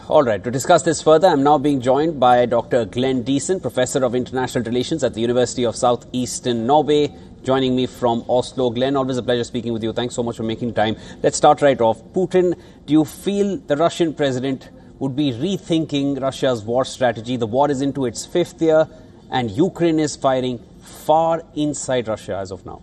All right, to discuss this further, I'm now being joined by Dr. Glenn Diesen, Professor of International Relations at the University of Southeastern Norway, joining me from Oslo. Glenn, always a pleasure speaking with you. Thanks so much for making time. Let's start right off. Putin, do you feel the Russian president would be rethinking Russia's war strategy? The war is into its fifth year, and Ukraine is firing far inside Russia as of now.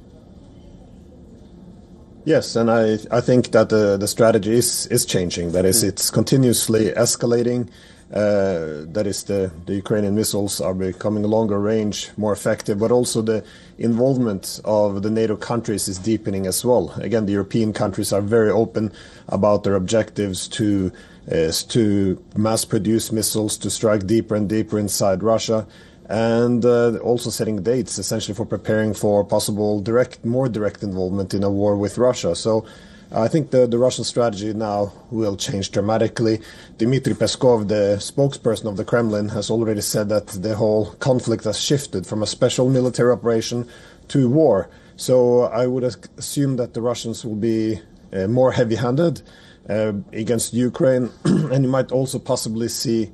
Yes, and I think that the strategy is changing. That is, it's continuously escalating. That is, the Ukrainian missiles are becoming longer range, more effective, but also the involvement of the NATO countries is deepening as well. Again, the European countries are very open about their objectives to mass produce missiles, to strike deeper and deeper inside Russia, and also setting dates essentially for preparing for possible more direct involvement in a war with Russia. So I think the Russian strategy now will change dramatically. Dmitry Peskov, the spokesperson of the Kremlin, has already said that the whole conflict has shifted from a special military operation to war. So I would assume that the Russians will be more heavy-handed against Ukraine, and you might also possibly see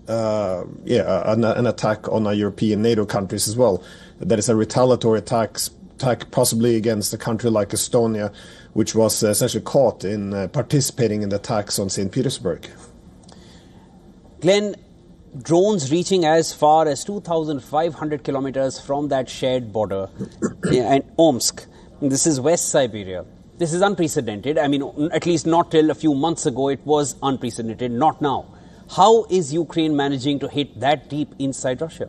an attack on our European NATO countries as well. That is a retaliatory attack possibly against a country like Estonia, which was essentially caught in participating in the attacks on St. Petersburg. Glenn, drones reaching as far as 2,500 kilometers from that shared border in Omsk. This is West Siberia. This is unprecedented. I mean, at least not till a few months ago it was unprecedented, not now. How is Ukraine managing to hit that deep inside Russia?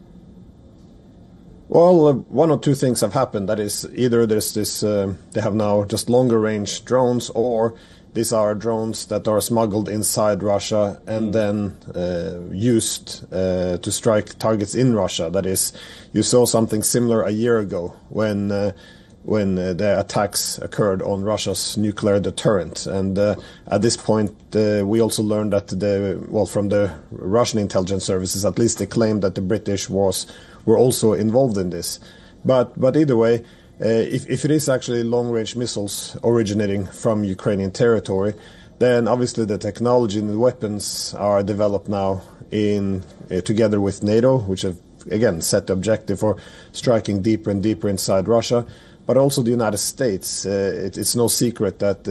Well, one or two things have happened. That is, either there's this, they have now just longer range drones, or these are drones that are smuggled inside Russia and then used to strike targets in Russia. That is, you saw something similar a year ago when the attacks occurred on Russia's nuclear deterrent. And at this point, we also learned that from the Russian intelligence services, at least they claimed that the British were also involved in this. But either way, if it is actually long-range missiles originating from Ukrainian territory, then obviously the technology and the weapons are developed now together with NATO, which have, again, set the objective for striking deeper and deeper inside Russia. But also the United States. It's no secret that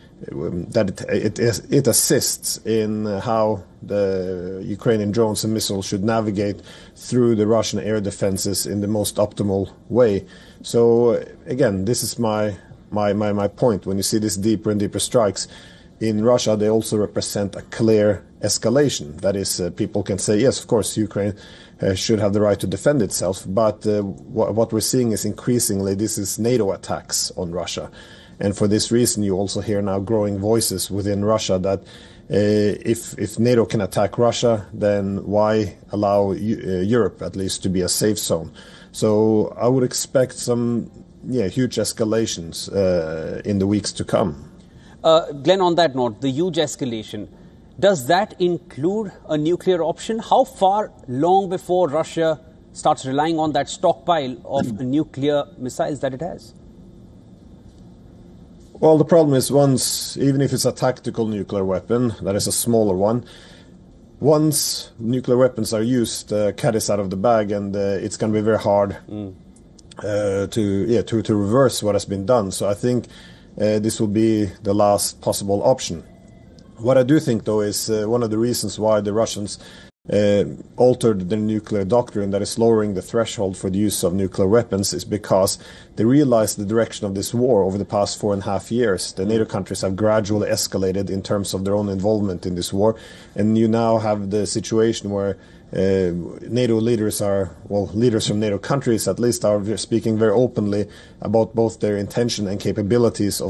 it assists in how the Ukrainian drones and missiles should navigate through the Russian air defenses in the most optimal way. So again, this is my point. When you see these deeper and deeper strikes in Russia, they also represent a clear escalation. That is, people can say, yes, of course, Ukraine should have the right to defend itself, but what we're seeing is increasingly this is NATO attacks on Russia. And for this reason, you also hear now growing voices within Russia that if NATO can attack Russia, then why allow Europe at least to be a safe zone? So I would expect some huge escalations in the weeks to come. Glenn, on that note, the huge escalation, does that include a nuclear option? How far long before Russia starts relying on that stockpile of nuclear missiles that it has? Well, the problem is even if it's a tactical nuclear weapon, that is a smaller one, once nuclear weapons are used, cat is out of the bag, and it's going to be very hard to reverse what has been done. So I think this will be the last possible option. What I do think, though, is one of the reasons why the Russians altered the nuclear doctrine, that is lowering the threshold for the use of nuclear weapons, is because they realized the direction of this war over the past 4.5 years. The NATO countries have gradually escalated in terms of their own involvement in this war, and you now have the situation where NATO leaders leaders from NATO countries at least are speaking very openly about both their intention and capabilities of